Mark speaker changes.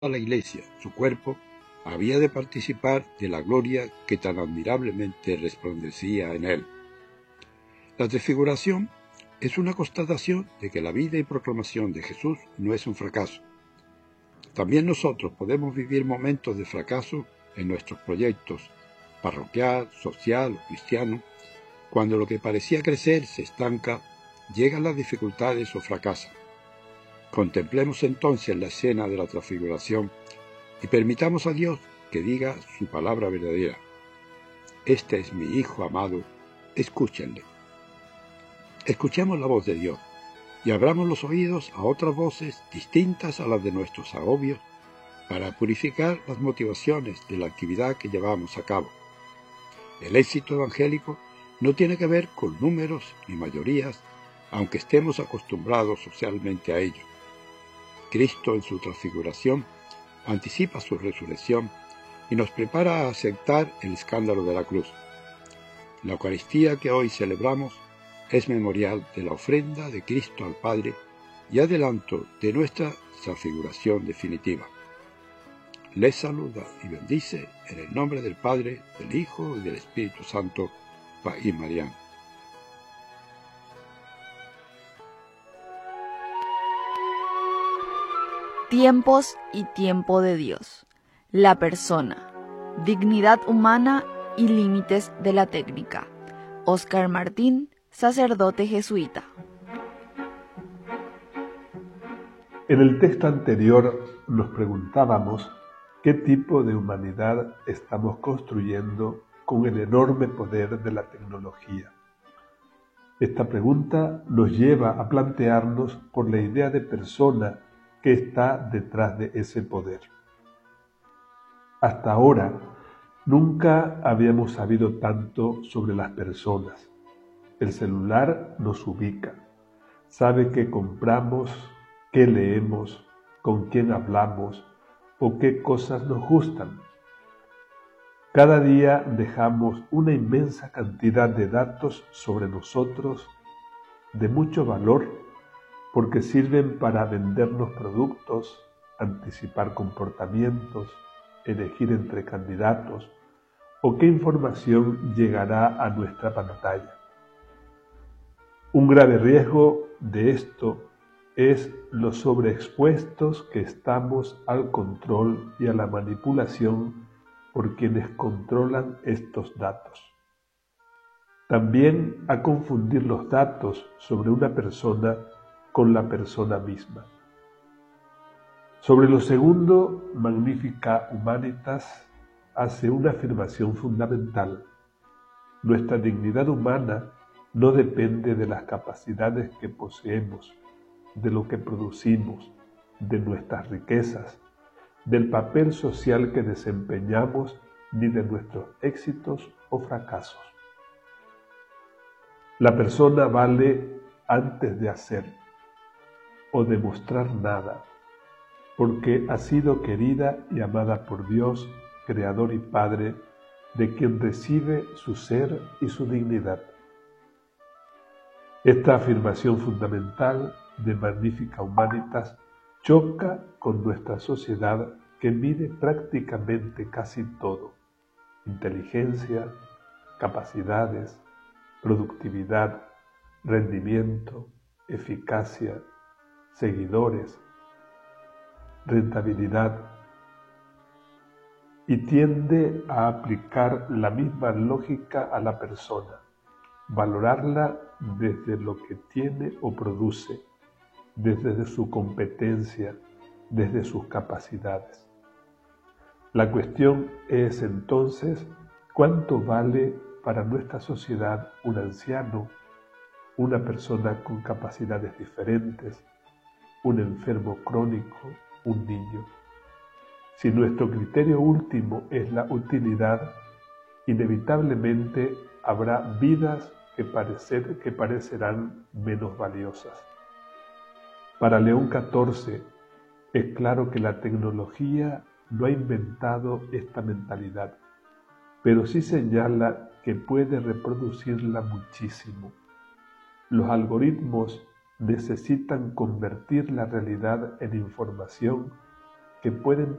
Speaker 1: la Iglesia, su cuerpo, había de participar de la gloria que tan admirablemente resplandecía en él. La transfiguración es una constatación de que la vida y proclamación de Jesús no es un fracaso. También nosotros podemos vivir momentos de fracaso en nuestros proyectos parroquial, social o cristiano, cuando lo que parecía crecer se estanca, llegan las dificultades o fracasan. Contemplemos entonces la escena de la transfiguración y permitamos a Dios que diga su palabra verdadera. Este es mi Hijo amado, escúchenle. Escuchemos la voz de Dios y abramos los oídos a otras voces distintas a las de nuestros agobios para purificar las motivaciones de la actividad que llevamos a cabo. El éxito evangélico no tiene que ver con números ni mayorías, aunque estemos acostumbrados socialmente a ello. Cristo en su transfiguración anticipa su resurrección y nos prepara a aceptar el escándalo de la cruz. La Eucaristía que hoy celebramos es memorial de la ofrenda de Cristo al Padre y adelanto de nuestra transfiguración definitiva. Les saluda y bendice en el nombre del Padre, del Hijo y del Espíritu Santo, y Mariano.
Speaker 2: Tiempos y tiempo de Dios. La persona, dignidad humana y límites de la técnica. Óscar Martín, sacerdote jesuita.
Speaker 3: En el texto anterior nos preguntábamos qué tipo de humanidad estamos construyendo con el enorme poder de la tecnología. Esta pregunta nos lleva a plantearnos por la idea de persona que está detrás de ese poder. Hasta ahora, nunca habíamos sabido tanto sobre las personas. El celular nos ubica, sabe qué compramos, qué leemos, con quién hablamos o qué cosas nos gustan. Cada día dejamos una inmensa cantidad de datos sobre nosotros de mucho valor porque sirven para vendernos productos, anticipar comportamientos, elegir entre candidatos o qué información llegará a nuestra pantalla. Un grave riesgo de esto es lo sobreexpuestos que estamos al control y a la manipulación por quienes controlan estos datos. También a confundir los datos sobre una persona con la persona misma. Sobre lo segundo, Magnificat Humanitas hace una afirmación fundamental. Nuestra dignidad humana no depende de las capacidades que poseemos, de lo que producimos, de nuestras riquezas, del papel social que desempeñamos, ni de nuestros éxitos o fracasos. La persona vale antes de hacer o demostrar nada, porque ha sido querida y amada por Dios, Creador y Padre, de quien recibe su ser y su dignidad. Esta afirmación fundamental de Magnificat Humanitas choca con nuestra sociedad que mide prácticamente casi todo: inteligencia, capacidades, productividad, rendimiento, eficacia, seguidores, rentabilidad, y tiende a aplicar la misma lógica a la persona, valorarla desde lo que tiene o produce, desde su competencia, desde sus capacidades. La cuestión es entonces cuánto vale para nuestra sociedad un anciano, una persona con capacidades diferentes, un enfermo crónico, un niño. Si nuestro criterio último es la utilidad, inevitablemente habrá vidas que parecerán menos valiosas. Para León XIV es claro que la tecnología no ha inventado esta mentalidad, pero sí señala que puede reproducirla muchísimo. Los algoritmos necesitan convertir la realidad en información que pueden